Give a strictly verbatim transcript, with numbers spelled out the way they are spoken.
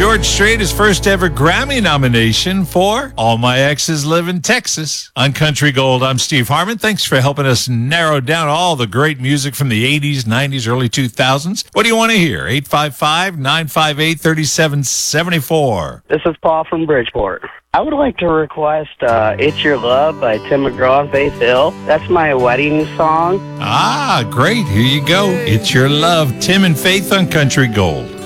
George Strait his first ever Grammy nomination for All My Exes Live in Texas. On Country Gold, I'm Steve Harmon. Thanks for helping us narrow down all the great music from the eighties, nineties, early two thousands. What do you want to hear? eight five five, nine five eight, three seven seven four. This is Paul from Bridgeport. I would like to request uh, It's Your Love by Tim McGraw and Faith Hill. That's my wedding song. Ah, great. Here you go. It's Your Love, Tim and Faith on Country Gold.